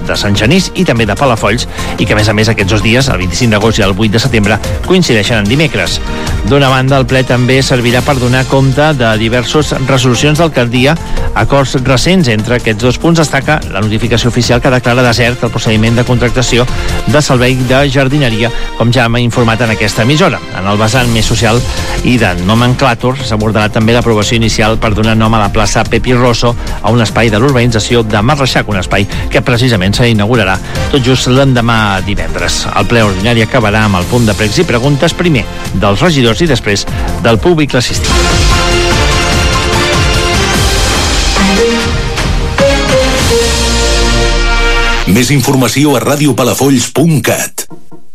de Sant Genís i també de Palafolls, i que a més aquests 2 dies, el 25 d'agost i el 8 de setembre, coincideixen en dimecres. D'una banda, el ple també servirà per donar compte de diverses resolucions d'alcaldia, acords recents. Entre aquests 2 punts destaca la notificació oficial que declara desert el procediment de contractació de servei de jardineria, com ja hem informat en aquesta emissora. En el vessant més social i de nomenclàtor s'ha abordat també l'aprovació inicial per donar nom a la plaça Pepi Rosso, a un espai de l'urbanització de Marreixac, un espai que precisament s'inaugurarà tot just l'endemà divendres. El ple ordinari acabarà amb el punt de pregs i preguntes, primer dels regidors i després del públic assistit. Més informació a radiopalafolls.cat.